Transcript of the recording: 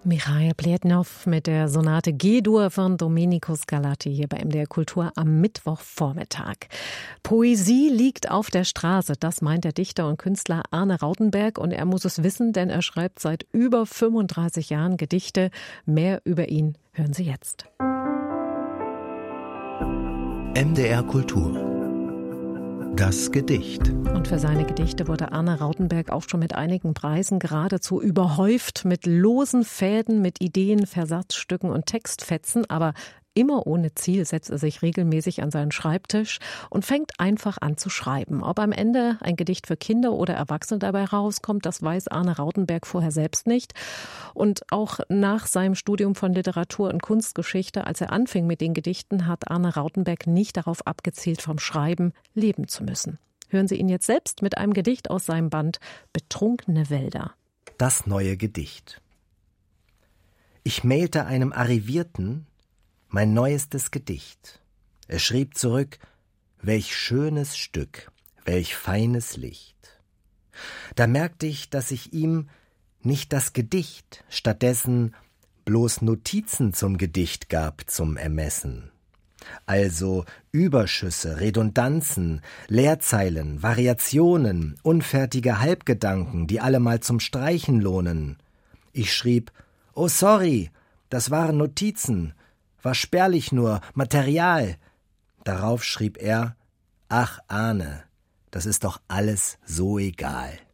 Michail Pletnov mit der Sonate G-Dur von Domenico Scarlatti hier bei MDR Kultur am Mittwochvormittag. Poesie liegt auf der Straße, das meint der Dichter und Künstler Arne Rautenberg, und er muss es wissen, denn er schreibt seit über 35 Jahren Gedichte. Mehr über ihn hören Sie jetzt. MDR Kultur. Das Gedicht. Und für seine Gedichte wurde Arne Rautenberg auch schon mit einigen Preisen geradezu überhäuft, mit losen Fäden, mit Ideen, Versatzstücken und Textfetzen, aber immer ohne Ziel setzt er sich regelmäßig an seinen Schreibtisch und fängt einfach an zu schreiben. Ob am Ende ein Gedicht für Kinder oder Erwachsene dabei rauskommt, das weiß Arne Rautenberg vorher selbst nicht. Und auch nach seinem Studium von Literatur- und Kunstgeschichte, als er anfing mit den Gedichten, hat Arne Rautenberg nicht darauf abgezielt, vom Schreiben leben zu müssen. Hören Sie ihn jetzt selbst mit einem Gedicht aus seinem Band Betrunkene Wälder. Das neue Gedicht. Ich mailte einem Arrivierten mein neuestes Gedicht. Er schrieb zurück: Welch schönes Stück, welch feines Licht. Da merkte ich, dass ich ihm nicht das Gedicht, stattdessen bloß Notizen zum Gedicht gab zum Ermessen. Also Überschüsse, Redundanzen, Leerzeilen, Variationen, unfertige Halbgedanken, die allemal zum Streichen lohnen. Ich schrieb: Oh sorry, das waren Notizen, war spärlich nur, Material. Darauf schrieb er: Ach Arne, das ist doch alles so egal.